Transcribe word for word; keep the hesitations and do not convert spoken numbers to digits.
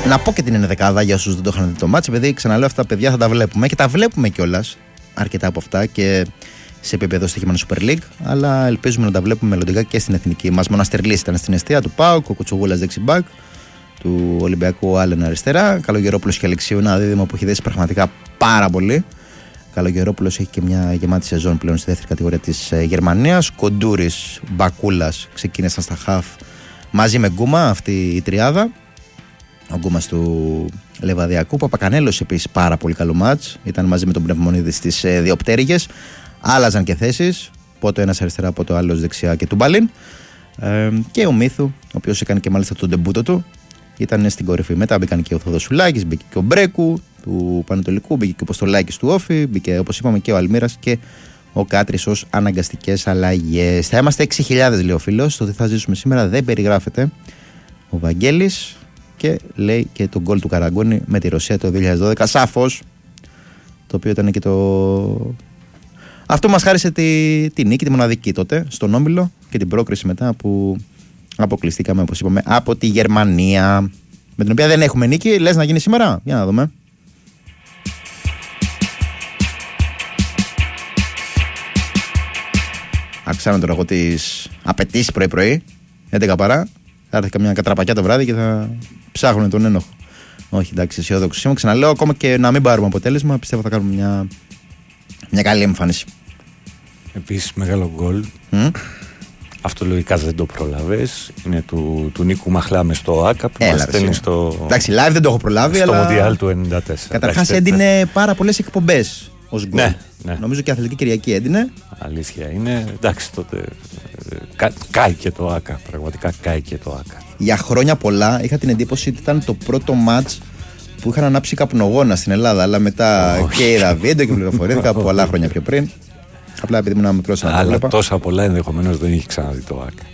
Να πω και την ενδεκάδα για όσους δεν το είχαν δει το μάτς, επειδή ξαναλέω αυτά τα παιδιά θα τα βλέπουμε και τα βλέπουμε κιόλας αρκετά από αυτά και σε επίπεδο στοιχειμένο Super League, αλλά ελπίζουμε να τα βλέπουμε μελλοντικά και στην εθνική μας. Μοναστερλής ήταν στην αιστεία του ΠΑΟΚ, ο Κουτσογούλας δεξιμπάκ, του Ολυμπιακού Άλεν αριστερά, Καλογερόπουλος και Αλεξίου, ένα δίδυμο που έχει δέσει πραγματικά πάρα πολύ. Καλογερόπουλος έχει και μια γεμάτη σεζόν πλέον στη δεύτερη κατηγορία της Γερμανίας. Κοντούρης, Μπακούλας ξεκίνησαν στα χαφ μαζί με Γκούμα, αυτή η τριάδα. Ο Γκούμας του Λεβαδιακού. Παπακανέλος επίσης πάρα πολύ καλό μάτς. Ήταν μαζί με τον Πνευμονίδη στις ε, δύο πτέρυγες. Άλλαζαν και θέσεις. Πότε ένας αριστερά, πότε ο άλλος δεξιά και του Μπαλίν. Ε, και ο Μύθου, ο οποίος έκανε και μάλιστα τον ντεμπούτο του. Ήταν στην κορυφή. Μετά μπήκαν και ο Θοδοσουλάκης, μπήκε και ο Μπρέκου του Πανετολικού, μπήκε και ο Ποστολάκης του Όφη, μπήκε όπως είπαμε και ο Αλμύρας και ο Κάτρης ως αναγκαστικές αλλαγές. Θα είμαστε έξι χιλιάδες, λέει ο φίλος. Το τι θα ζήσουμε σήμερα δεν περιγράφεται. Ο Βαγγέλης. Και λέει και τον γκολ του Καραγκούνη με τη Ρωσία το δύο χιλιάδες δώδεκα. Σαφώς. Το οποίο ήταν και το. Αυτό μας χάρισε τη, τη νίκη, τη μοναδική τότε στον Όμιλο και την πρόκριση μετά που αποκλειστήκαμε, όπως είπαμε, από τη Γερμανία. Με την οποία δεν έχουμε νίκη. Λες να γίνει σήμερα? Για να δούμε. Αξάνω τώρα εγώ τις απαιτήσεις πρωί-πρωί. έντεκα παρά. Θα έρθει καμιά κατραπακιά το βράδυ και θα ψάχνουν τον ένοχο. Όχι, εντάξει, αισιόδοξο είμαι. Ξαναλέω, ακόμα και να μην πάρουμε αποτέλεσμα, πιστεύω θα κάνουμε μια, μια καλή εμφάνιση. Επίσης, μεγάλο γκολ. Mm? Αυτό λογικά δεν το πρόλαβες. Είναι του, του Νίκου Μαχλά μες στο ΆΚΑ που μας στέλνει στο. Εντάξει, live δεν το έχω προλάβει. Στο αλλά... Μοντιάλ του ενενήντα τέσσερα. Καταρχάς έδινε πάρα πολλές εκπομπές ως γκολ. Ναι, ναι. Νομίζω και Αθλητική Κυριακή έδινε. Αλήθεια είναι. Εντάξει, τότε. Κα, κάει και το ΆΚΑ. Πραγματικά κάει και το ΆΚΑ. Για χρόνια πολλά είχα την εντύπωση ότι ήταν το πρώτο μάτς που είχαν ανάψει καπνογόνα στην Ελλάδα. Αλλά μετά oh, και είδα βίντεο και πληροφορήθηκα από πολλά χρόνια πιο πριν. Απλά επειδή ήμουν μικρός να το Αλλά βλέπα. τόσα πολλά ενδεχομένως δεν είχε ξαναδεί το ΆΚΑ.